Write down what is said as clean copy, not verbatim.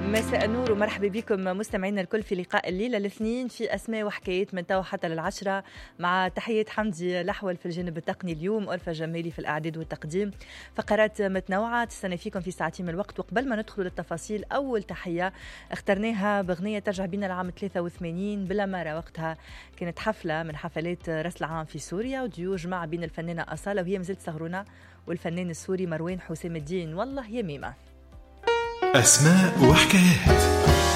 مساء النور ومرحبا بكم مستمعينا الكل في لقاء الليلة الاثنين في أسماء وحكايات من توا حتى للعشرة، مع تحية حمدي الأحول في الجانب التقني اليوم، ألفة جمالي في الإعداد والتقديم. فقرات متنوعة تستنى فيكم في ساعتين من الوقت. وقبل ما ندخل للتفاصيل، أول تحية اخترناها بغنية ترجع بينا لعام 83 بالأمارة. وقتها كانت حفلة من حفلات رأس العام في سوريا، وديو جمع بين الفنانة أصالة وهي مازالت سهرونة والفنان السوري مروان حسام الدين. والله يا ميمة. أسماء وحكايات.